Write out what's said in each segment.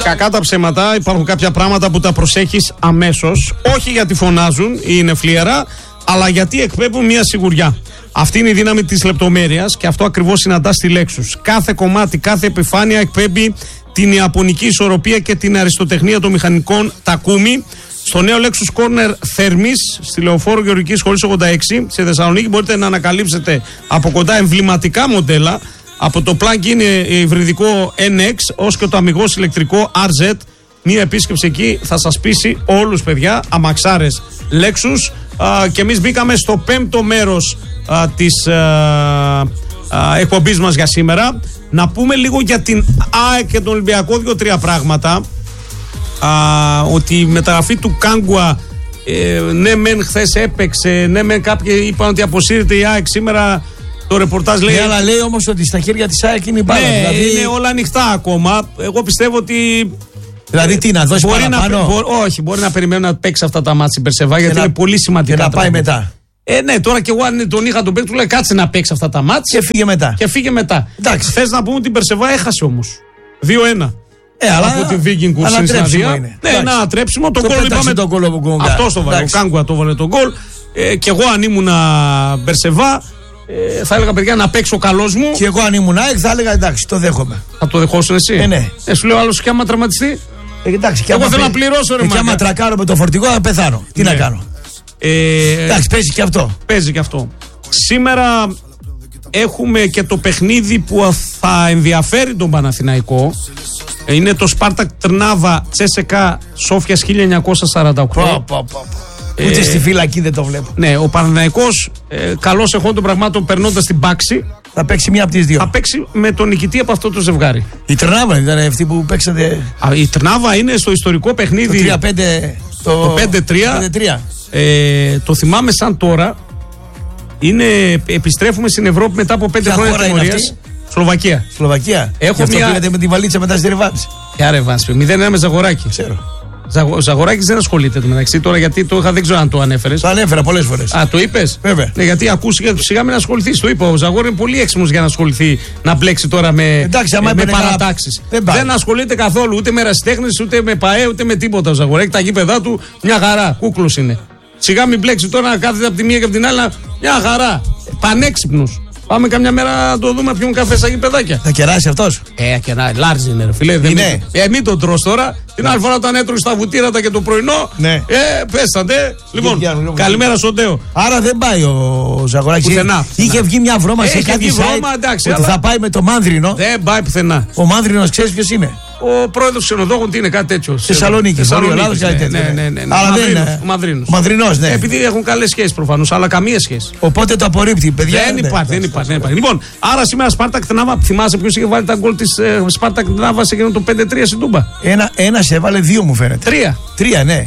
Κακά τα ψέματα, υπάρχουν κάποια πράγματα που τα προσέχεις αμέσως. Όχι γιατί φωνάζουν ή είναι φλιαρά, αλλά γιατί εκπέμπουν μια σιγουριά. Αυτή είναι η δύναμη της λεπτομέρειας και αυτό ακριβώς συναντά στη Lexus. Κάθε κομμάτι, κάθε επιφάνεια εκπέμπει την ιαπωνική ισορροπία και την αριστοτεχνία των μηχανικών Takumi. Στο νέο Lexus Corner Θερμής, στη Λεωφόρο Γεωργικής Σχολής 86, στη Θεσσαλονίκη, μπορείτε να ανακαλύψετε από κοντά εμβληματικά μοντέλα, από το plug-in υβριδικό NX ως και το αμιγώς ηλεκτρικό RZ. Μία επίσκεψη εκεί θα σας πείσει όλους, παιδιά, αμαξάρες Lexus. Και εμείς μπήκαμε στο 5ο μέρος της εκπομπής μας για σήμερα. Να πούμε λίγο για την ΑΕΚ και τον Ολυμπιακό, 2-3 πράγματα. Ότι η μεταγραφή του Κάγκουα, ναι μεν χθες έπαιξε, ναι μεν κάποιοι είπαν ότι αποσύρεται η ΑΕΚ σήμερα. Το ρεπορτάζ λέει. Αλλά λέει όμως ότι στα χέρια της ΑΕΚ είναι η μπάλα. Ναι, δηλαδή... είναι όλα ανοιχτά ακόμα. Εγώ πιστεύω ότι. Δηλαδή τι, να δώσει παραπάνω? Όχι, μπορεί να περιμένουν να παίξει αυτά τα μάτς η Περσεβά, γιατί είναι πολύ σημαντικά. Και να πάει μετά. Ναι, τώρα κι εγώ αν τον είχα τον παίκτη, του λέει κάτσε να παίξει αυτά τα μάτς. Και φύγε μετά. Θες να πούμε ότι η Περσεβά έχασε όμως 2-1. Αλλά από τη Βίγκινγκ Κουρσινσταδία. Ναι, ένα ανατρέψιμο. Τον γκολ είπαμε. Αυτό το βάλε. Ο Κάγκουα το βάλε τον γκολ. Και εγώ αν ήμουν Περσεβά, θα έλεγα παιδιά να παίξω καλός μου. Και εγώ αν ήμουν ΑΕΚ θα έλεγα εντάξει, το δέχομαι. Θα το δεχόσουν εσύ? Ναι. Σου λέω άλλο και άμα τραυματιστεί. Εντάξει, και εγώ θέλω να πληρώσω ρε. Και άμα τρακάρω με το φορτηγό θα πεθάνω. Τι να κάνω. Εντάξει, παίζει και αυτό. Παίζει και αυτό. Σήμερα έχουμε και το παιχνίδι που θα ενδιαφέρει τον Παναθηναϊκό. Είναι το Σπάρτακ Τρνάβα Τσέσεκα Σόφιας 1948. Ούτε στη φυλακή δεν το βλέπω. Ναι, ο Παναθηναϊκός καλός εχόντων των πραγμάτων περνώντας την πάξη. Θα παίξει μία από τις δύο. Θα παίξει με τον νικητή από αυτό το ζευγάρι. Η Τρνάβα ήταν αυτή που παίξατε. Η Τρνάβα είναι στο ιστορικό παιχνίδι. Το 5-3. Το θυμάμαι σαν τώρα. Επιστρέφουμε στην Ευρώπη μετά από 5 χρόνια τιμωρίας. Σλοβακία. Έχω μια. Πήγατε με τη βαλίτσα μετά στη ρεβάνση. Ποια ρεβάνση? 0-1 με Ζαγοράκη. Ξέρω. Ο Ζαγοράκης δεν ασχολείται το μεταξύ τώρα, γιατί το είχα, δεν ξέρω αν το ανέφερες. Το ανέφερα πολλές φορές. Το είπες? Βέβαια. Ναι, γιατί ακούστηκε σιγά μην ασχοληθεί. Το είπα. Ο Ζαγόρη είναι πολύ έξυπνος για να ασχοληθεί, να μπλέξει τώρα με παρατάξεις. Δεν ασχολείται καθόλου ούτε με ερασιτέχνες, ούτε με ΠΑΕ, ούτε με τίποτα. Ο Ζαγοράκη, τα γήπεδά του μια χαρά. Κούκλος είναι. Σιγά μην μπλέξει τώρα να κάθεται από τη μία και από την άλλη. Μια χαρά. Πανέξυπνος. Πάμε καμιά μέρα να το δούμε, πιούμε καφέ στα γηπεδάκια. Θα κεράσει αυτός? Κεράσει. Λάρζ είναι, ρε φίλε. Μην τον τρως τώρα. Την άλλη φορά όταν έτρωγε στα βουτήρατα και το πρωινό. Ναι. Πέσατε. Λοιπόν, καλημέρα στον Τέο. Άρα δεν πάει ο Ζαγοράκης. Πουθενά. Είχε βγει μια βρώμα σε κάτι site ότι θα πάει με το Μάνδρινο. Δεν πάει πουθενά. Ο Μάνδρινος ξέρεις ποιος είναι? Ο πρόεδρος ξενοδόχων, τι είναι, κάτι τέτοιο. Θεσσαλονίκη. Ναι. Ο Μανδρινός, ναι. Επειδή έχουν καλές σχέσεις προφανώς, αλλά καμία σχέση. Οπότε το απορρίπτει, παιδιά. Δεν υπάρχει. Λοιπόν, άρα σήμερα Σπάρτακ Τρνάβα, θυμάσαι ποιος είχε βάλει τα γκολ της Σπάρτακ Τρνάβα σε εκείνο το 5-3 στην Τούμπα? Ένας έβαλε, δύο μου φαίνεται. Τρία, ναι.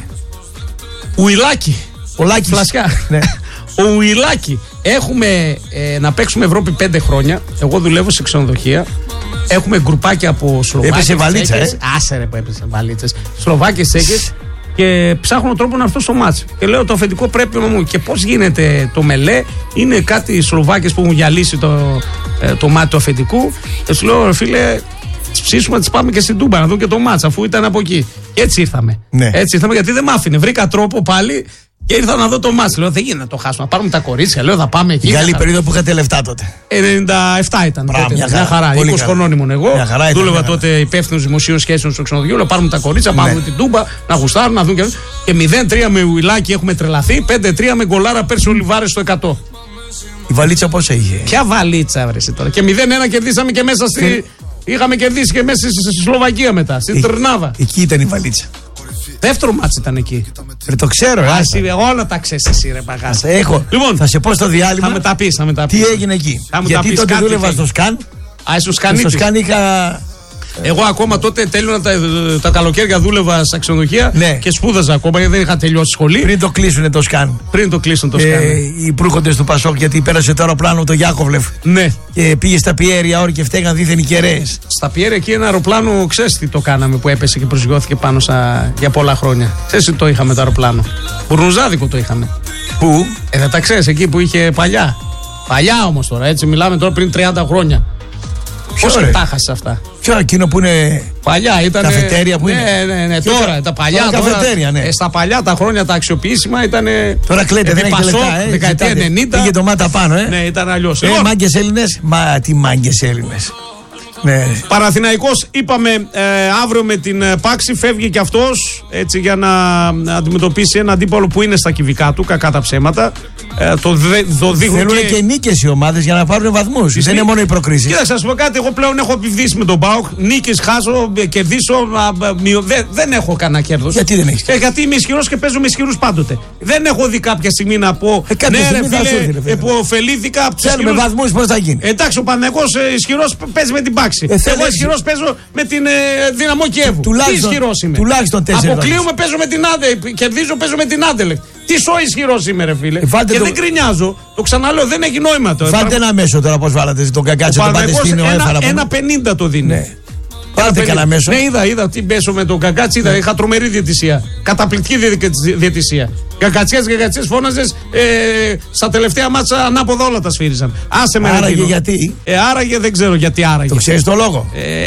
Ουιλάκι. Ο Λάκης. Φλασιά. Ναι. Ο Ουιλάκι. Έχουμε να παίξουμε Ευρώπη 5 χρόνια. Εγώ δουλεύω σε ξενοδοχεία. Έχουμε γκρουπάκια από Σλοβάκες. Έπεσε βαλίτσα, Άσε ρε που έπεσε βαλίτσες. Σλοβάκες, Τσέχες. Και ψάχνω τρόπο να αυτό στο μάτς. Και λέω το αφεντικό πρέπει να μου. Και πώς γίνεται το μελέ? Είναι κάτι Σλοβάκες που έχουν γυαλίσει το μάτι του αφεντικού. Και σου λέω, φίλε, τις ψήσουμε, τις πάμε και στην Τούμπα να δουν και το μάτς, αφού ήταν από εκεί. Και έτσι ήρθαμε. Ναι. Έτσι ήρθαμε, γιατί δεν μ' άφηνε. Βρήκα τρόπο πάλι. Και ήρθα να δω το μάτς. Λέω δεν γίνεται να το χάσουμε. Να πάρουμε τα κορίτσια. Λέω θα πάμε εκεί. Η καλή περίοδο που είχατε λεφτά τότε. 97 ήταν. Μια χαρά. 20 χρονών ήμουν εγώ. Δούλευα τότε υπεύθυνος δημοσίων σχέσεων στο ξενοδοχείο. Λέω πάρουμε τα κορίτσια, πάμε με την Τούμπα, να γουστάρουν, να δουν και. Και 0-3 με Ουιλάκι έχουμε τρελαθεί. 5-3 με γκολάρα πέρσι ο Λιβάρες στο 100. Η βαλίτσα πόσα είχε? Ποια βαλίτσα βρέσει τώρα? Και 0-1 κερδίσαμε και μέσα στη. Είχαμε κερδίσει και μέσα στη Σλοβακία μετά. Στην Τρνάβα. Εκεί ήταν η βαλίτσα. Δεύτερο μάτς ήταν εκεί. Το ξέρω, όλα τα ξέρεις εσύ, ρε παγάσα. Λοιπόν, θα σε πω στο διάλειμμα. Θα με τα πεις. Τι έγινε εκεί? Γιατί τότε δούλευα στο Σκαν. Στο Σκαν είχα. Εγώ ακόμα τότε τέλειωνα τα καλοκαίρια, δούλευα στα ξενοδοχεία και σπούδαζα ακόμα γιατί δεν είχα τελειώσει σχολή. Πριν το κλείσουν το Σκαν. Οι προύχοντες του Πασόκ, γιατί πέρασε το αεροπλάνο το Γιάκοβλεφ. Ναι. Και πήγε στα Πιέρια όρη και φταίγαν δίθεν οι κεραίες. Στα Πιέρια εκεί ένα αεροπλάνο, ξέρεις τι το κάναμε που έπεσε και προσγειώθηκε πάνω για πολλά χρόνια? Ξέρεις τι το είχαμε το αεροπλάνο? Μπουρνουζάδικο το είχαμε. Πού? Δεν τα ξέρεις, εκεί που είχε παλιά. Παλιά όμως τώρα, έτσι μιλάμε τώρα πριν 30 χρόνια. Πώς τα χάσε αυτά? Ποιο εκείνο που είναι. Παλιά ήταν. Καφετέρια που είναι. Ναι. Τώρα τα παλιά. Καφετέρια, ναι. Στα παλιά τα χρόνια τα αξιοποιήσιμα ήταν. Τώρα κλαίτε, δεν έχει λεπτά. Δεκαετία 90. Πήγε το μάτα πάνω, Ναι, ήταν αλλιώς. Μάγκες Έλληνες. Μα τι μάγκες Έλληνες. Ναι. Παναθηναϊκός, είπαμε αύριο με την Πάξη φεύγει και αυτός έτσι για να αντιμετωπίσει ένα αντίπαλο που είναι στα κυβικά του, κακά τα ψέματα. Το θέλουν και νίκες οι ομάδες για να πάρουν βαθμούς. Δεν είναι μόνο οι προκρίσεις. Κοίταξε, να σου πω κάτι, εγώ πλέον έχω επιβδίσει με τον ΠΑΟΚ. Νίκες, χάσω, κερδίσω. Δεν έχω κανένα κέρδος. Γιατί δεν έχεις? Γιατί είμαι ισχυρός και παίζω με ισχυρούς πάντοτε. Δεν έχω δει κάποια στιγμή να πω. Ναι, ρε φίλε, που ωφελήθηκα από τους ισχυρούς. Θέλουμε βαθμούς, πώς θα γίνει? Εντάξει, ο Παναθηναϊκός ισχυρός παίζει με την Πάξη. Εγώ ισχυρός παίζω με την Δυναμό Κιέβου. Τι ισχυρός είμαι? Τουλάχιστον 4. Αποκλείομαι, παίζω με την Άντε. Κερδίζω, παίζω με την Άντελεκτ. Τι σω ισχυρός είμαι, ρε φίλε. Και δεν γκρινιάζω. Το ξαναλέω, δεν έχει νόημα τώρα. Βάλτε ένα μέσο τώρα, πώς βάλατε τον Κακάτσι, τον Παντεστίνο. 1,50 το δίνει. Ναι. Πάρτε κανένα μέσο. Ναι, είδα τι μέσο με τον Κακάτσι. Είχα τρομερή διαιτησία. Καταπληκτική διαιτησία. Κακατσιές φώναζες. Στα τελευταία μάτσα ανάποδα όλα τα σφύριζαν. Άσε με. Άραγε γιατί? Άραγε δεν ξέρω γιατί άραγε. Το ξέρεις το λόγο?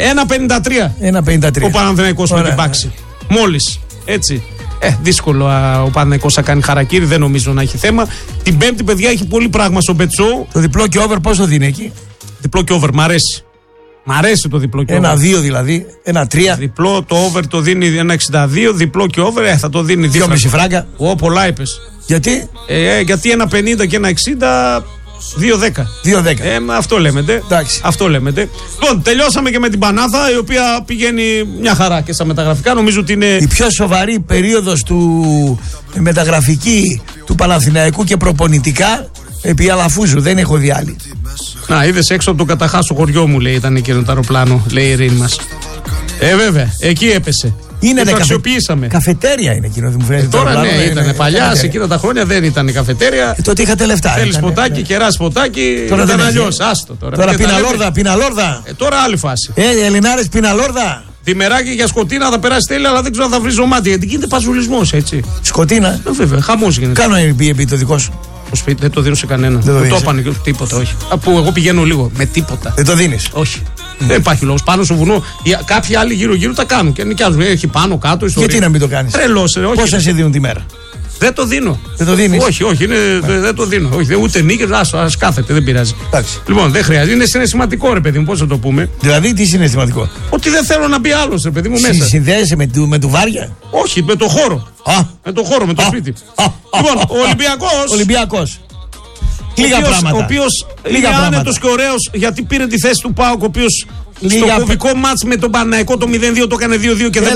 1,53. Ο Παναθηναϊκός με την Πάξη. Μόλις. Έτσι. Δύσκολο ο Παναθηναϊκός να κάνει χαρακίρι, δεν νομίζω να έχει θέμα. Την Πέμπτη, παιδιά, έχει πολύ πράγμα στο Bet Show. Το διπλό και over πόσο δίνει εκεί? Διπλό και over, μ' αρέσει. Μ' αρέσει το διπλό και over. 1-2 δηλαδή, 1-3. Διπλό, το over το δίνει 1,62, διπλό και over θα το δίνει 2,5 φράγκα. Πολλά είπες. Γιατί? Γιατί 1,50 και 1,60. 2-10. Αυτό λέμε. Αυτό λέμε. Λοιπόν, τελειώσαμε και με την Πανάθα, η οποία πηγαίνει μια χαρά και στα μεταγραφικά. Νομίζω ότι είναι η πιο σοβαρή περίοδος του μεταγραφική του Παναθηναϊκού και προπονητικά επί Αλαφούζου. Δεν έχω δει άλλη. Να, είδες έξω από το καταχάσο χωριό μου, λέει, ήταν εκείνο το αεροπλάνο, λέει η Ειρήνη μας. Βέβαια, εκεί έπεσε. Είναι το αξιοποιήσαμε. Καφετέρια είναι εκείνο, δεν μου φαίνεται. Τώρα ναι, ήταν παλιά, σε εκείνα τα χρόνια δεν ήταν καφετέρια. Τότε είχατε λεφτά. Θέλεις ποτάκι, κεράς ποτάκι. Τώρα ήταν αλλιώς. Άστο τώρα. Τώρα πιναλόρδα. Τώρα άλλη φάση. Ελληνάρες πιναλόρδα. Διμεράκι για σκοτίνα θα περάσει τέλεια, αλλά δεν ξέρω αν θα βρει ζωμάτι. Γιατί γίνεται παζουλισμός, έτσι. Σκοτίνα. Βέβαια, χαμός γίνεται. Κάνω Airbnb το δικό σου. Το σπίτι δεν το δίνω σε κανέναν. Δεν το έπανε τίποτα, όχι. Που εγώ πηγαίνω λίγο με τίποτα. Δεν το δίνεις? Όχι. Δεν υπάρχει λόγος. Πάνω στο βουνό, κάποιοι άλλοι γύρω-γύρω τα κάνουν και νοικιάζουν. Έχει πάνω, κάτω, ιστορία. Γιατί να μην το κάνεις? Τρελός, όχι. Πόσα σε δίνουν τη μέρα? Δεν το δίνω. Δεν το δίνεις? Όχι, δεν το δίνω. Όχι, ούτε νίκες, ας κάθεται, δεν πειράζει. Εντάξει. Λοιπόν, δεν χρειάζεται. Είναι συναισθηματικό, ρε παιδί μου, πώς θα το πούμε. Δηλαδή, τι συναισθηματικό? Ότι δεν θέλω να μπει άλλος, ρε παιδί μου, μέσα. Συνδέεσαι με του Βάρια? Όχι, με το χώρο. Με το χώρο, με το σπίτι. Λοιπόν, ο Ολυμπιακός. Λίγα πράγματα. Ο οποίος είναι άνετος και ωραίος γιατί πήρε τη θέση του ΠΑΟΚ, ο οποίος στο κομβικό μάτς με τον Παναθηναϊκό το 0-2 το έκανε 2-2 και δεν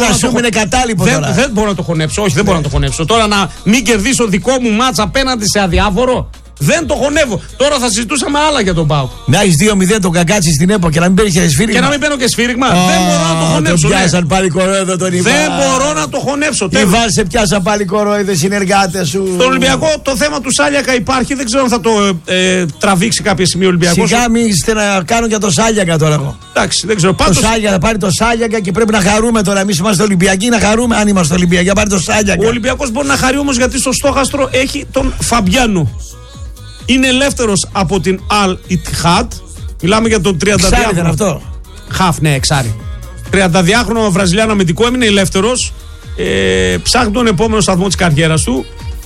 μπορώ να το χωνέψω. Όχι, δεν μπορώ να το χωνέψω. Τώρα να μην κερδίσω δικό μου μάτς απέναντι σε αδιάφορο. Δεν το χωνεύω. Τώρα θα συζητούσαμε άλλα για τον ΠΑΟΚ. Να έχει 2-0 τον Κακάτσι στην ΕΠΟ και να μην παίρνει και σφύριγμα. Και να μην παίρνω και σφύριγμα. Δεν μπορώ να το χωνέψω. Τον πιάσαν πάλι κορόιδο τον Ιβάν. Δεν μπορώ να το χωνέψω. Ιβάν, σε πιάσαν πάλι κορόιδο οι συνεργάτες σου. Στον Ολυμπιακό το θέμα του Σάλιακα υπάρχει. Δεν ξέρω αν θα το τραβήξει κάποια στιγμή ο Ολυμπιακός. Σιγά μην να κάνω για το Σάλιακα τώρα εγώ. Εντάξει, δεν ξέρω. Το Σάλιακα, να πάρει το Σάλιακα και πρέπει να χαρούμε τώρα. Εμείς είμαστε Ολυμπιακοί, να χαρούμε αν είμαστε Ολυμπιακοί. Να πάρει το Σάλιακα. Ο Ολυμπιακός μπορεί να χαρεί όμως γιατί στο στόχαστρο έχει τον Φαμπιάνο. Είναι ελεύθερος από την Al Ittihad. Μιλάμε για τον 32χρονο. Εξάρι ήταν αυτό. Χαφ, ναι, εξάρι. 32χρονο Βραζιλιάνο αμυντικό, έμεινε ελεύθερος. Ψάχνει τον επόμενο σταθμό της καριέρας του.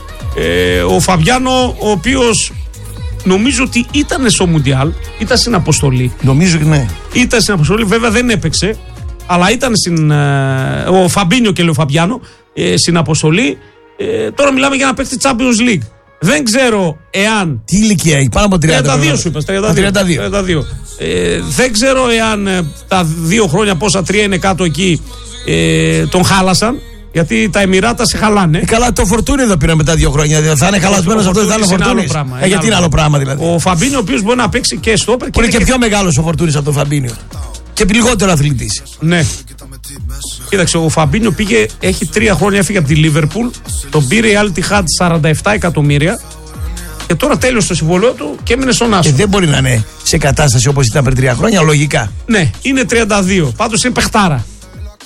Ο Φαμπιάνο, ο οποίος νομίζω ότι ήταν στο Μουντιάλ, ήταν στην αποστολή. Νομίζω και ναι. Ήταν στην αποστολή, βέβαια δεν έπαιξε. Αλλά ήταν ο Φαμπίνιο και λέει ο Φαμπιάνο στην αποστολή. Τώρα μιλάμε για να παίξει Champions League. Δεν ξέρω εάν. Τι ηλικία έχει, πάνω από 32 σου είπες, 32. Δεν ξέρω εάν τα 2 χρόνια πόσα 3 είναι κάτω εκεί τον χάλασαν. Γιατί τα Εμιράτα σε χαλάνε. Καλά, το Φορτούνι εδώ πήραμε μετά 2 χρόνια. Θα είναι χαλασμένος αυτό, θα είναι ο Φορτούνι. Γιατί είναι άλλο πράγμα δηλαδή. Ο Φαμπίνιο, ο οποίος μπορεί να παίξει και στόπερ. Είναι και πιο μεγάλος ο Φορτούνις από τον Φαμπίνιο. Και λιγότερο αθλητής. Ναι. Κοίταξε, ο Φαμπίνιο έχει 3 χρόνια, έφυγε από τη Λίβερπουλ. Τον πήρε η Al Ittihad 47 εκατομμύρια. Και τώρα τέλειωσε το συμβολό του και έμεινε στον άσο. Δεν μπορεί να είναι σε κατάσταση όπως ήταν πριν 3 χρόνια, λογικά. Ναι, είναι 32. Πάντως είναι παιχτάρα.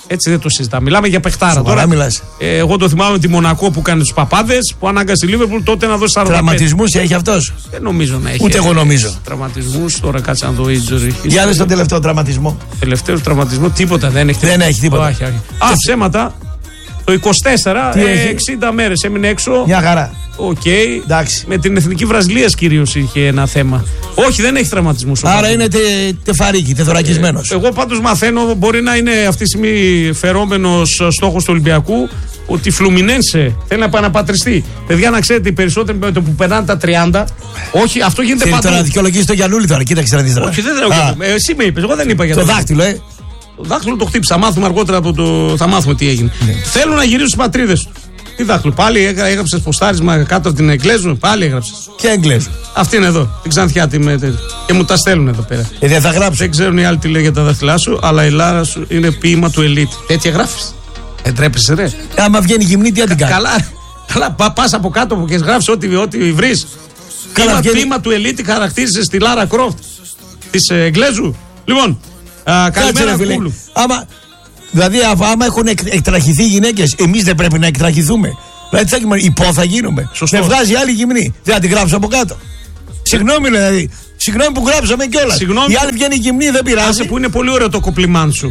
Έτσι δεν το συζητάμε. Μιλάμε για παιχτάρα. Σοβαρά Τώρα, μιλάς. εγώ το θυμάμαι τη Μονακό που κάνει τους παπάδες, που ανάγκασε τη Λίβερπουλ τότε να δώσει 45. Τραυματισμούς έχει αυτός? Δεν νομίζω να έχει. Ούτε εγώ νομίζω. Τραυματισμούς, τώρα κάτσε να δω injury. Για δες τον τελευταίο τραυματισμό. Τελευταίο τραυματισμό, τίποτα δεν έχει. Δεν έχει τίποτα. Όχι. Ψέματα. Το 24, 60 μέρες έμεινε έξω. Μια χαρά. Οκ. Εντάξει. Με την εθνική Βραζιλίας κυρίως είχε ένα θέμα. Όχι, δεν έχει τραυματισμούς. Άρα είναι τεφαρίκι, τεθωρακισμένος. Εγώ πάντως μαθαίνω, μπορεί να είναι αυτή τη στιγμή φερόμενος στόχος του Ολυμπιακού, ότι η Φλουμινένσε θέλει να επαναπατριστεί. Παιδιά, να ξέρετε, οι περισσότεροι με το που περνάνε τα 30, όχι, αυτό γίνεται παντού. παντού. Τώρα να δικαιολογήσει το Γιαννούλη τώρα, κοίταξε να δεις τώρα. Όχι, δεν λέω. Εσύ με είπες, εγώ δεν είπα για το δάχτυλο, Το δάχτυλο το χτύπησα. Μάθουμε αργότερα από το. Θα μάθουμε τι έγινε. Ναι. Θέλουν να γυρίσουν στις πατρίδες του. Τι δάχτυλο, πάλι έγραψε ποστάρισμα κάτω από την Εγγλέζου, πάλι έγραψε. Ποια Εγγλέζου? Αυτή είναι εδώ, την Ξανθιά και μου τα στέλνουν εδώ πέρα. Δεν θα γράψω. Δεν ξέρουν οι άλλοι τι λέει για τα δάχτυλά σου, αλλά η Λάρα σου είναι ποίημα του Ελίτ. Τέτοια γράφεις. Τρέπεσαι, ρε. Άμα βγαίνει γυμνή, τι αντικάνει. Καλά, πας από κάτω και γράφεις ό,τι βρεις. Ποίημα του Ελίτ χαρακτήριζε στη Λάρα Κρόφτ της Εγγλέζου. Λοιπόν, καλημέρα Κούλου. Δηλαδή, άμα έχουν εκτραχηθεί οι γυναίκες, εμείς δεν πρέπει να εκτραχηθούμε? Δηλαδή, θα γίνουμε. Σωστό. Δεν βγάζει άλλη γυμνή. Δεν θα την γράψω από κάτω. Συγγνώμη, δηλαδή. Συγγνώμη που γράψαμε κιόλας. Η άλλη βγαίνει γυμνή, δεν πειράζει. Άσε που είναι πολύ ωραίο το κοπλιμάν σου.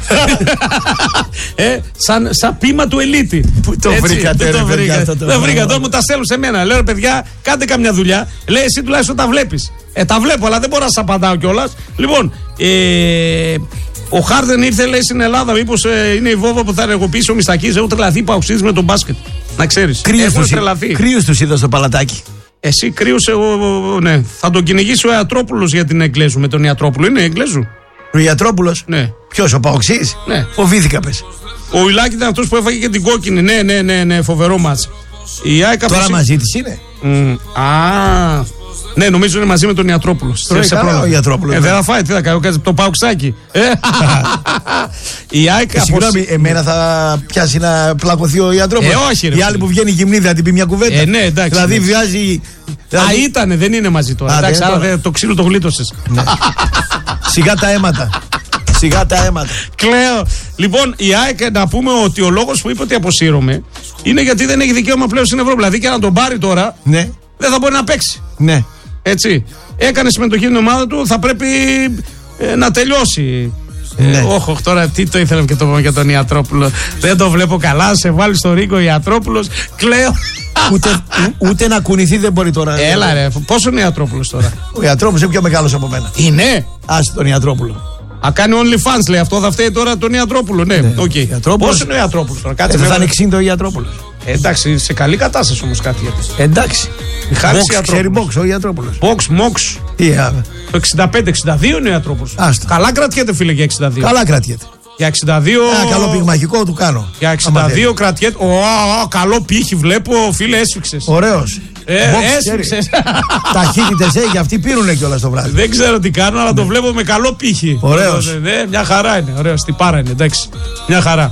Σαν ποίημα του Ελίτη. Πού το βρήκατε? Δεν βρήκα, τώρα μου τα στέλνουν σε μένα. Λέω, παιδιά, κάντε καμιά δουλειά. Λέει, εσύ τουλάχιστον τα βλέπεις. Τα βλέπω, αλλά δεν μπορώ να σας απαντάω κιόλας. Λοιπόν, ο Χάρντεν ήρθε, λέει, στην Ελλάδα. Μήπως είναι η βόβα που θα ενεργοποιήσει ο Μιστακής? Έχω τρελαθεί παουξίδες με τον μπάσκετ. Να ξέρεις. Κρύους τους είδα στο παλατάκι. Εσύ κρύους, εγώ, ναι. Θα τον κυνηγήσει ο Ιατρόπουλος για την Εγγλέζου. Με τον Ιατρόπουλο. Είναι Εγγλέζου. Ο Ιατρόπουλος? Ναι. Ποιος, ο Παοξής? Ναι. Φοβήθηκα, πες. Ο Ιλάκη ήταν αυτός που έφαγε και την κόκκινη. Ναι, φοβερό μάτς. Τώρα μαζί της είναι. Ναι, νομίζω είναι μαζί με τον Ιατρόπουλο. Τρώει καλά ο Ιατρόπουλος. Δεν θα φάει, τι θα κάνει, το παουξάκι. Συγγνώμη, εμένα θα πιάσει να πλακωθεί ο Ιατρόπουλος? Όχι, ρε. Η άλλη που βγαίνει γυμνή θα την πει μια κουβέντα. Ναι, εντάξει. Δηλαδή βιάζει. Ήτανε, δεν είναι μαζί τώρα. Εντάξει, άρα το ξύλο το γλίτωσες. Σιγά τα αίματα. Κλαίω. Λοιπόν, η ΑΕΚ, να πούμε ότι ο λόγος που είπε ότι αποσύρωμαι είναι γιατί δεν έχει δικαίωμα πλέον στην Ευρώπη. Δηλαδή και να τον πάρει τώρα, ναι, δεν θα μπορεί να παίξει. Ναι. Έτσι. Έκανε συμμετοχή στην ομάδα του, θα πρέπει να τελειώσει. Ναι. Όχι, τώρα τι το ήθελα και το πω για τον Ιατρόπουλο. Δεν το βλέπω καλά. Σε βάλει στο ρίγκο ο Ιατρόπουλος. Κλαίω. Ούτε να κουνηθεί δεν μπορεί τώρα. Έλα, ρε. Πόσο είναι ο Ιατρόπουλος τώρα? Ο Ιατρόπουλος είναι πιο μεγάλος από μένα. Είναι. Άσε τον Ιατρόπουλο. Κάνει OnlyFans, λέει αυτό. Θα φταίει τώρα τον Ιατρόπουλο. Ναι, οκ. Πόσο είναι ο Ιατρόπουλος τώρα? Κάτσε θα είναι 60 ο Ιατρόπουλος. Εντάξει, σε καλή κατάσταση όμως κάτι γιατί. Εντάξει. Ξέρει box ο Ιατρόπουλος. Mox. Τι το 65-62 είναι ο Ιατρόπουλος. Καλά κρατιέται, φίλε, για 62. Καλά κρατιέται. Για 62. Καλό πυγμαχικό του κάνω. Για 62 κρατιέται. Καλό πύχη βλέπω, φίλε, έσφιξες. Ωραίος. Έσφιξες. Ταχύτητες έχει, αυτοί πήρουνε κιόλας το βράδυ. Δεν ξέρω τι κάνω, αλλά το βλέπω με καλό πύχη. Ωραίος. Μια χαρά είναι. Ωραίος. Τι πάρα είναι, εντάξει. Μια χαρά.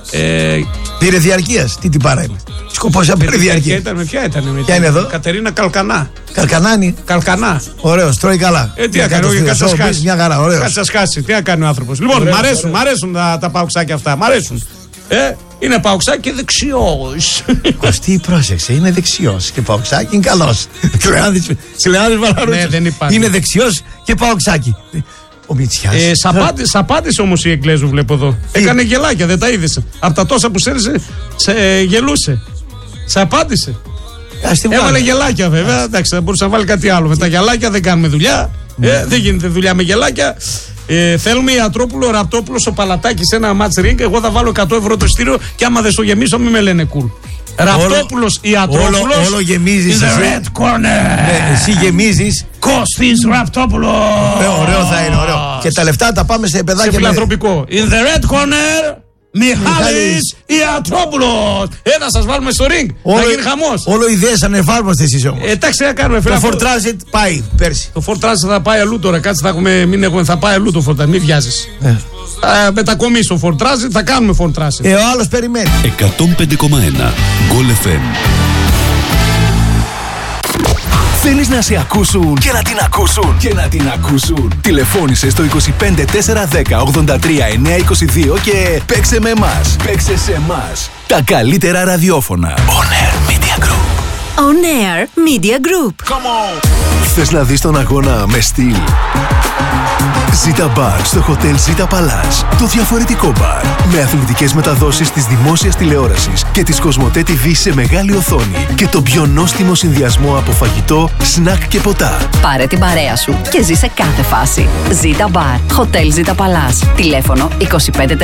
Πήρε διαρκείας. Τι πάρα είναι. Σκοπός να πήρε διαρκεία. Ποια ήταν? Ποια είναι εδώ? Κατερίνα Καλκανά. Καλκανάνη. Καλκανά. Ωραίος, τρώει καλά. Τι να κάνει, κάτσε σκάσει. Μια χαρά, ωραίος. Κάτσε σκάσει. Τι να κάνει ο άνθρωπος. Λοιπόν, μ' αρέσουν τα παουξάκια αυτά. Μ' αρέσουν. Είναι παουξάκι και δεξιός. Κωστή, πρόσεξε, είναι δεξιός και παουξάκι είναι καλός. Συλλεάνδης Βαλαρούτσος. Δεν υπάρχει. Είναι δεξιός και παουξάκι. Ο Μητσιάς. Σ' απάντησε όμως η Εγγλέζου, βλέπω εδώ. Έκανε γελάκια, δεν τα είδες. Από τα τόσα που στέλνησε, γελούσε. Σ' απάντησε. Έβαλε γελάκια, βέβαια. Εντάξει, θα μπορούσε να βάλει κάτι άλλο. Με τα γελάκια δεν κάνουμε δουλειά. Δεν γίνεται δουλειά με γελάκια. Θέλουμε Ιατρόπουλο, Ραπτόπουλο στο Παλατάκι σε ένα match ring. Εγώ θα βάλω 100 ευρώ το ειστήριο και άμα δεν στο γεμίσω, μην με λένε cool. Ραπτόπουλος, Ιατρόπουλος. Όλο γεμίζεις. In the red corner. Ναι, εσύ γεμίζεις. Κώστης Ραπτόπουλο. Ωραίο θα είναι, ωραίο. Και τα λεφτά τα πάμε σε παιδάκια. Σε φιλανθρωπικό. In the red corner. Μιχάλης Ιατρόπουλος. Να σας βάλουμε στο ring. Θα γίνει χαμός. Όλο ιδέες ανεφάρμοστες εσείς όμως. Εντάξει, θα κάνουμε. Το Ford Transit πάει πέρσι. Το Ford Transit θα πάει αλλού τώρα. Κάτσε, θα πάει αλλού το Ford Transit. Μην βιάζεις. Θα μετακομίσει το Ford Transit, θα κάνουμε Ford Transit. Ο άλλος περιμένει. 105,1 Goal FM. Θέλεις να σε ακούσουν και να την ακούσουν και να την ακούσουν? Τηλεφώνησε στο 25 410 83 922 και παίξε με εμάς. Παίξε σε εμάς. Τα καλύτερα ραδιόφωνα. On Air Media Group. On Air Media Group. Come on. Θες να δεις τον αγώνα με στυλ? Zita Bar στο Hotel Zita Palace. Το διαφορετικό μπαρ. Με αθλητικές μεταδόσεις της δημόσιας τηλεόρασης και της Κοσμοτέ TV σε μεγάλη οθόνη. Και το πιο νόστιμο συνδυασμό από φαγητό, σνακ και ποτά. Πάρε την παρέα σου και ζήσε κάθε φάση. Zita Bar. Hotel Zita Palace. Τηλέφωνο 25410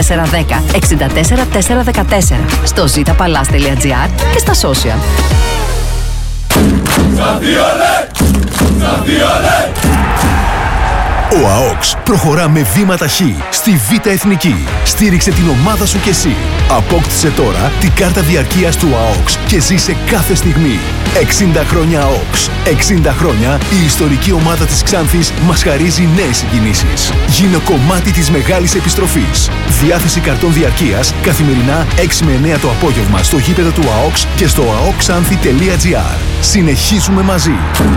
64414. Στο zitapalace.gr και στα social. Ο ΑΟΚΣ προχωρά με βήμα ταχύ στη Β' Εθνική. Στήριξε την ομάδα σου κι εσύ. Απόκτησε τώρα την κάρτα διαρκείας του ΑΟΚΣ και ζήσε κάθε στιγμή. 60 χρόνια ΑΟΚΣ. 60 χρόνια η ιστορική ομάδα της Ξάνθης μας χαρίζει νέες συγκινήσεις. Γίνε κομμάτι της μεγάλης επιστροφής. Διάθεση καρτών διαρκείας καθημερινά 6 με 9 το απόγευμα στο γήπεδο του ΑΟΚΣ και στο aokxanthi.gr. Συνεχίζουμε μαζί.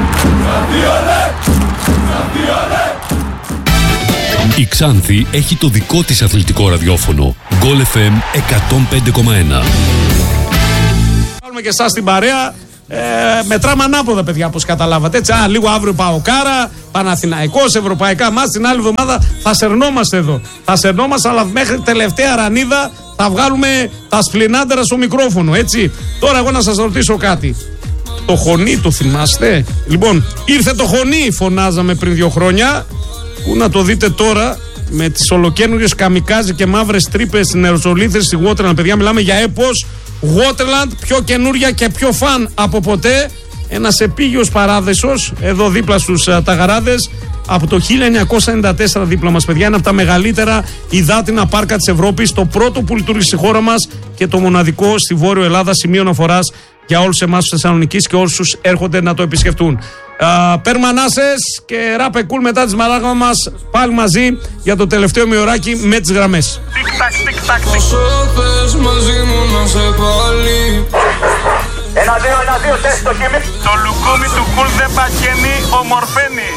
Η Ξάνθη έχει το δικό της αθλητικό ραδιόφωνο. Goal FM 105,1. Βάλουμε και εσάς στην παρέα. Μετράμε ανάποδα, παιδιά, όπως καταλάβατε. Έτσι, λίγο αύριο Παοκάρα, Παναθηναϊκός, ευρωπαϊκά μάτς. Την άλλη εβδομάδα θα σερνόμαστε εδώ. Θα σερνόμαστε, αλλά μέχρι τελευταία ρανίδα θα βγάλουμε τα σπληνάντερα στο μικρόφωνο. Έτσι. Τώρα, εγώ να σας ρωτήσω κάτι. Το Χωνί το θυμάστε? Λοιπόν, ήρθε το Χωνί, φωνάζαμε πριν 2 χρόνια. Πού να το δείτε τώρα με τις ολοκαίνουργιες καμικάζι και μαύρες τρύπες νεροζολίθες στη Waterland. Παιδιά, μιλάμε για έπος. Waterland, πιο καινούρια και πιο φαν από ποτέ. Ένας επίγειος παράδεισος εδώ δίπλα στους Ταγαράδες. Από το 1994 δίπλα μας, παιδιά. Είναι από τα μεγαλύτερα υδάτινα πάρκα της Ευρώπης. Το πρώτο που λειτουργεί στη χώρα μας και το μοναδικό στη Βόρειο Ελλάδα, σημείο αναφοράς για όλους εμάς της Θεσσαλονίκης και όσους έρχονται να το επισκεφτούν. Περμανάσες και ράπε κουλ μετά τις μαράγμα μας πάλι μαζί για το τελευταίο μειωράκι με τις γραμμές. Όσο θες μαζί μου να σε πάλι. 1-2, 1-2, τεστ το χείμι. Το λουκούμι του κουλ δεν παχαίνει, ομορφαίνει.